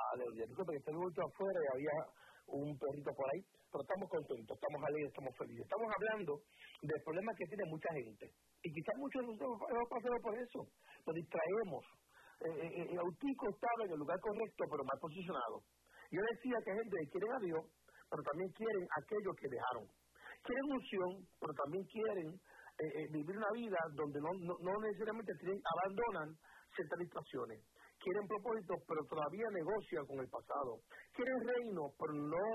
Aleluya. Disculpe que estoy mucho afuera y había un perrito por ahí, pero estamos contentos, estamos alegres, estamos felices. Estamos hablando del problema que tiene mucha gente. Y quizás muchos de nosotros hemos pasado por eso. Nos distraemos. Autico estaba en el lugar correcto, pero mal posicionado. Yo decía que hay gente que quiere a Dios, pero también quieren aquello que dejaron. Quieren unción, pero también quieren vivir una vida donde no necesariamente abandonan ciertas distracciones. Quieren propósitos, pero todavía negocian con el pasado. Quieren reino, pero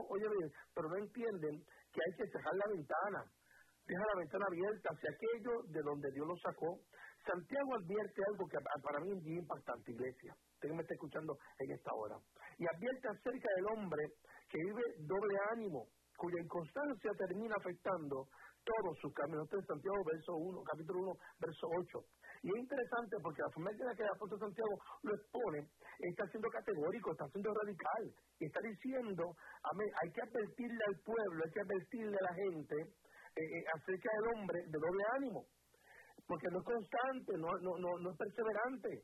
no entienden que hay que cerrar la ventana. Deja la ventana abierta hacia aquello de donde Dios lo sacó. Santiago advierte algo que para mí es bien impactante, iglesia. Usted que me está escuchando en esta hora. Y advierte acerca del hombre que vive doble ánimo, cuya inconstancia termina afectando todos sus caminos. Esto es Santiago capítulo 1, verso 8. Y es interesante porque la forma en que el apóstol Santiago lo expone, está siendo categórico, está siendo radical. Y está diciendo, amén, hay que advertirle al pueblo, hay que advertirle a la gente acerca del hombre de doble ánimo. Porque no es constante, no es perseverante.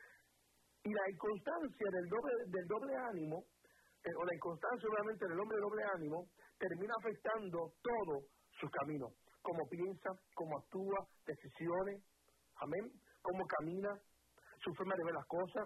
Y la inconstancia del doble ánimo, o la inconstancia obviamente del hombre de doble ánimo, termina afectando todo sus caminos. Cómo piensa, cómo actúa, decisiones, amén, cómo camina, su forma de ver las cosas.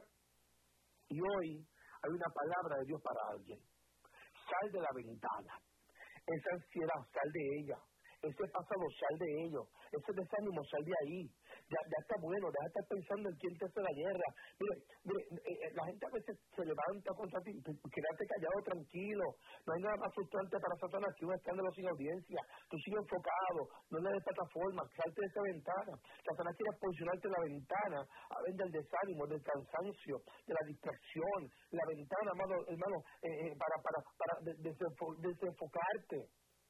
Y hoy hay una palabra de Dios para alguien. Sal de la ventana. Esa ansiedad, sal de ella. Ese pasado, sal de ello. Ese desánimo, sal de ahí. Ya está bueno, deja de estar pensando en quién te hace la guerra. Mire, la gente a veces se levanta contra ti, quédate callado, tranquilo. No hay nada más frustrante para Satanás que un escándalo sin audiencia. Tú sigues enfocado, no le des plataforma, salte de esa ventana. Satanás quiere posicionarte en la ventana, a ver del desánimo, del cansancio, de la distracción. La ventana, hermano, para desenfocarte.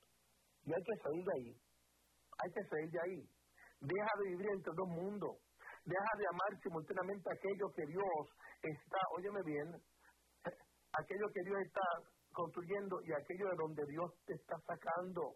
Y hay que salir de ahí. Hay que salir de ahí. Deja de vivir entre dos mundos. Deja de amar simultáneamente aquello que Dios está, óyeme bien, aquello que Dios está construyendo y aquello de donde Dios te está sacando.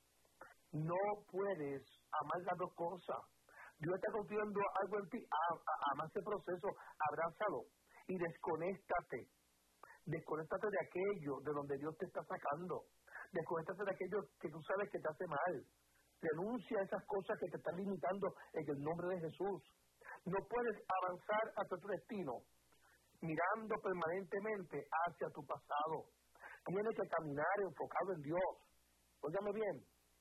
No puedes amar las dos cosas. Dios está construyendo algo en ti. Ama ese proceso, abrázalo y desconéctate. Desconéctate de aquello de donde Dios te está sacando. Desconéctate de aquello que tú sabes que te hace mal. Renuncia a esas cosas que te están limitando en el nombre de Jesús. No puedes avanzar hacia tu destino mirando permanentemente hacia tu pasado. Tienes que caminar enfocado en Dios. Óigame bien.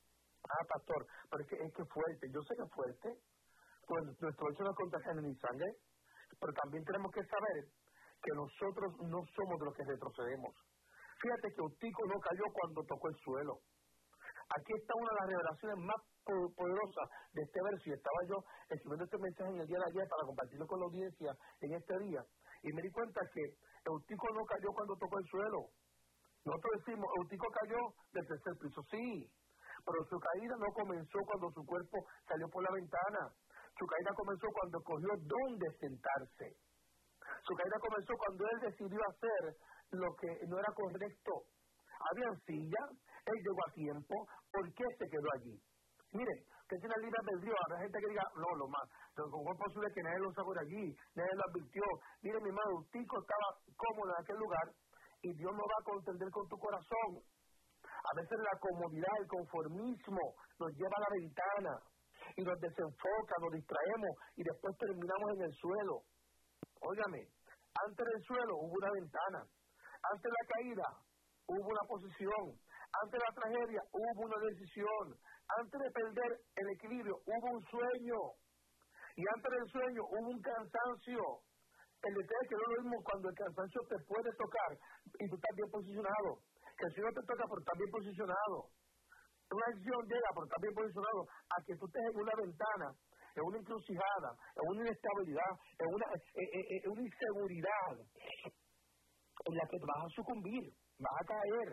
Pastor, pero es que es fuerte. Yo sé que es fuerte. Pues nuestro hecho no es contra carne ni sangre. Pero también tenemos que saber que nosotros no somos de los que retrocedemos. Fíjate que Eutico no cayó cuando tocó el suelo. Aquí está una de las revelaciones más poderosas de este verso, y estaba yo escribiendo este mensaje en el día de ayer para compartirlo con la audiencia en este día, y me di cuenta que Eutico no cayó cuando tocó el suelo. Nosotros decimos, Eutico cayó del tercer piso, sí, pero su caída no comenzó cuando su cuerpo salió por la ventana. Su caída comenzó cuando escogió dónde sentarse. Su caída comenzó cuando él decidió hacer lo que no era correcto. Habían sillas, él llegó a tiempo. ¿Por qué se quedó allí? Miren, que tiene libre albedrío. Habrá gente que diga, ¿cómo es posible que nadie lo sacó de allí? Nadie lo advirtió. Miren, mi hermano, Eutico estaba cómodo en aquel lugar y Dios no va a contender con tu corazón. A veces la comodidad, el conformismo nos lleva a la ventana y nos desenfoca, nos distraemos y después terminamos en el suelo. Óigame, antes del suelo hubo una ventana. Antes de la caída hubo una posición. Antes de la tragedia hubo una decisión. Antes de perder el equilibrio hubo un sueño. Y antes del sueño hubo un cansancio. El detalle es que no es lo mismo cuando el cansancio te puede tocar y tú estás bien posicionado. Que si no te toca, pero estás bien posicionado. Una decisión llega, pero estás bien posicionado, a que tú estés en una ventana, en una encrucijada, en una inestabilidad, en una inseguridad en la que vas a sucumbir, vas a caer.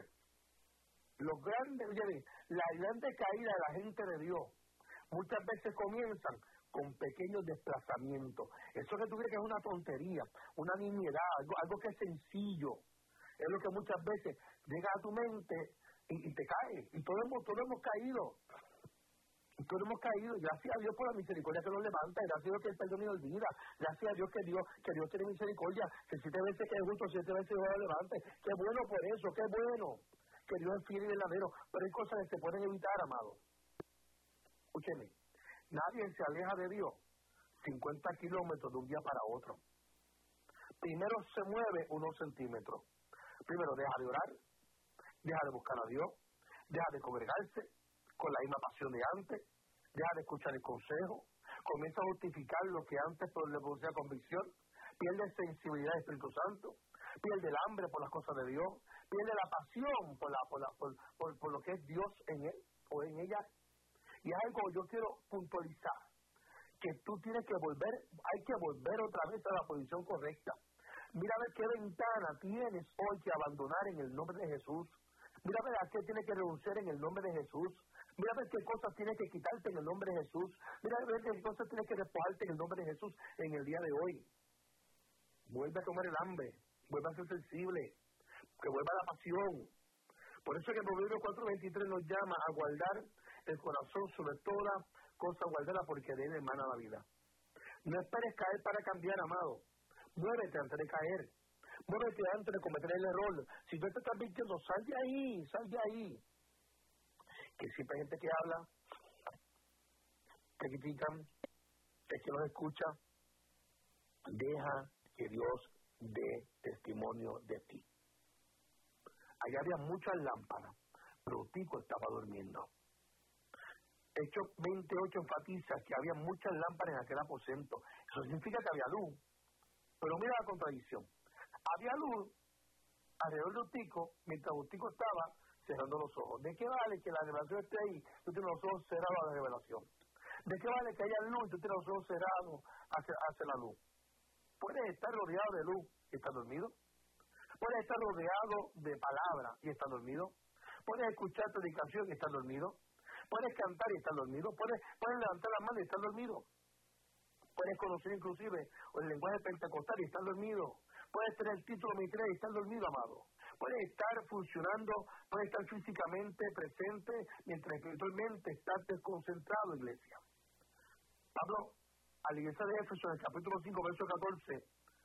La grande caída de la gente de Dios muchas veces comienzan con pequeños desplazamientos. Eso que tú crees que es una tontería, una nimiedad, algo que es sencillo, es lo que muchas veces llega a tu mente y te cae. Y todos hemos caído. Todos hemos caído, gracias a Dios por la misericordia que nos levanta, gracias a Dios que el perdón y olvida, gracias a Dios que Dios tiene misericordia, que 7 veces que es justo, 7 veces Dios lo levante. Qué bueno por eso, qué bueno que Dios es fiel y verdadero, pero hay cosas que se pueden evitar, amado. Escúcheme, nadie se aleja de Dios 50 kilómetros de un día para otro. Primero se mueve unos centímetros. Primero deja de orar, deja de buscar a Dios, deja de congregarse con la misma pasión de antes, deja de escuchar el consejo, comienza a justificar lo que antes le producía convicción, pierde sensibilidad al Espíritu Santo, pierde el hambre por las cosas de Dios, pierde la pasión por lo que es Dios en él o en ella. Y es algo que yo quiero puntualizar, que tú tienes que hay que volver otra vez a la posición correcta. Mira a ver qué ventana tienes hoy que abandonar en el nombre de Jesús. Mira a ver a qué tienes que renunciar en el nombre de Jesús. Mira a ver qué cosas tienes que quitarte en el nombre de Jesús. Mira a ver qué cosas tienes que despojarte en el nombre de Jesús en el día de hoy. Vuelve a tomar el hambre, vuelve a ser sensible, que vuelva la pasión. Por eso que el Proverbio 4:23 nos llama a guardar el corazón sobre toda cosa, guardarla porque de él emana la vida. No esperes caer para cambiar, amado. Muévete antes de caer. Muévete antes de cometer el error. Si tú te estás mintiendo, sal de ahí, sal de ahí. Que siempre hay gente que habla, que critican, que no escucha. Deja que Dios dé testimonio de ti. Allá había muchas lámparas, pero Tico estaba durmiendo. Hechos 28 enfatiza que había muchas lámparas en aquel aposento. Eso significa que había luz. Pero mira la contradicción. Había luz alrededor de Utico, mientras Utico estaba cerrando los ojos. ¿De qué vale que la revelación esté ahí? Tú tienes los ojos cerrados a la revelación. ¿De qué vale que haya luz y tú tienes los ojos cerrados hacia la luz? Puedes estar rodeado de luz y estar dormido. Puedes estar rodeado de palabra y estar dormido. Puedes escuchar predicación y estar dormido. Puedes cantar y estar dormido. Puedes levantar la mano y estar dormido. Puedes conocer inclusive el lenguaje pentecostal y estar dormido. Puedes tener el título ministerial y estar dormido, amado. Puedes estar funcionando, puedes estar físicamente presente, mientras espiritualmente estás desconcentrado, iglesia. Pablo, a la iglesia de Éfeso, en el capítulo 5, verso 14,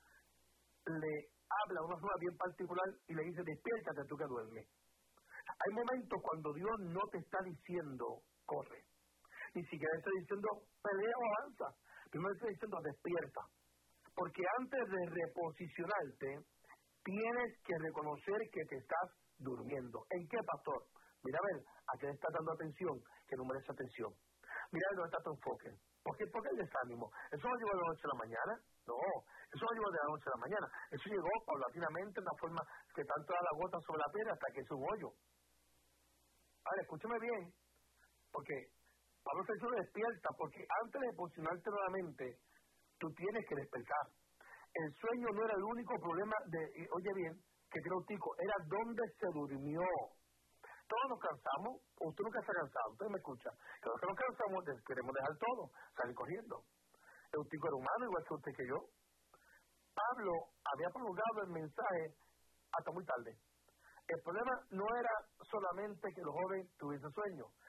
le habla de una forma bien particular y le dice, despiértate tú que duermes. Hay momentos cuando Dios no te está diciendo, corre. Ni siquiera está diciendo, pelea o avanza. Primero está diciendo, despierta. Porque antes de reposicionarte, tienes que reconocer que te estás durmiendo. ¿En qué, pastor? Mira, a ver, ¿a qué le estás dando atención? Que no merece atención. Mira, ¿dónde está tu enfoque? ¿Por qué el desánimo? ¿Eso no llegó de la noche a la mañana? No, eso no llegó de la noche a la mañana. Eso llegó paulatinamente de una forma que tanto da la gota sobre la piedra hasta que es un hoyo. Ahora, escúchame bien, porque Pablo se hizo despierta, porque antes de posicionarte nuevamente, tú tienes que despertar. El sueño no era el único problema oye bien, que tiene un tico, era dónde se durmió. Todos nos cansamos, usted nunca se ha cansado, usted me escucha. Que nosotros nos cansamos, queremos dejar todo, salir corriendo. El tico era humano, igual que usted que yo. Pablo había prolongado el mensaje hasta muy tarde. El problema no era solamente que los jóvenes tuviesen sueño,